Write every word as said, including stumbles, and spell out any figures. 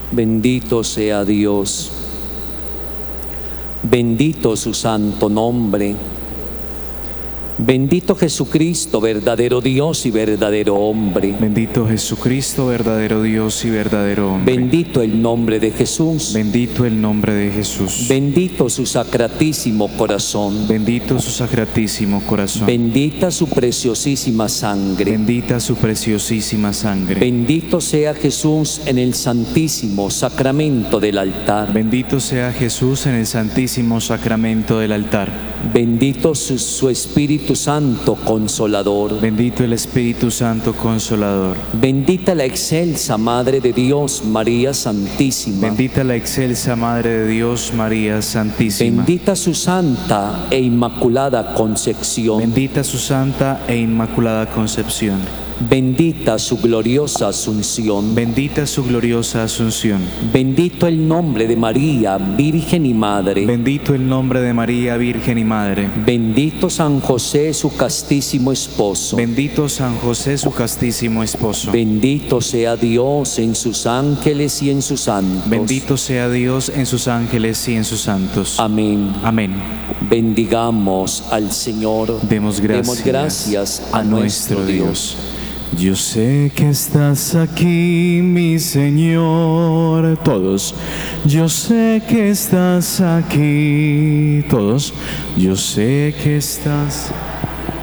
Bendito sea Dios. Bendito su santo nombre. Bendito Jesucristo, verdadero Dios y verdadero hombre. Bendito Jesucristo, verdadero Dios y verdadero hombre. Bendito el nombre de Jesús. Bendito el nombre de Jesús. Bendito su sacratísimo corazón. Bendito su sacratísimo corazón. Bendita su preciosísima sangre. Bendita su preciosísima sangre. Bendito sea Jesús en el santísimo sacramento del altar. Bendito sea Jesús en el santísimo sacramento del altar. Bendito su, su Espíritu Santo Consolador. Bendito el Espíritu Santo Consolador. Bendita la excelsa Madre de Dios, María Santísima. Bendita la excelsa Madre de Dios, María Santísima. Bendita su santa e inmaculada concepción. Bendita su santa e inmaculada concepción. Bendita su gloriosa asunción. Bendita su gloriosa asunción. Bendito el nombre de María, Virgen y Madre. Bendito el nombre de María, Virgen y Madre. Bendito San José, su castísimo esposo. Bendito San José, su castísimo esposo. Bendito sea Dios en sus ángeles y en sus santos. Bendito sea Dios en sus ángeles y en sus santos. Amén. Amén. Bendigamos al Señor. Demos gracias, Demos gracias a, a nuestro, nuestro Dios. Dios. Yo sé que estás aquí, mi Señor. Todos. Yo sé que estás aquí. Todos. Yo sé que estás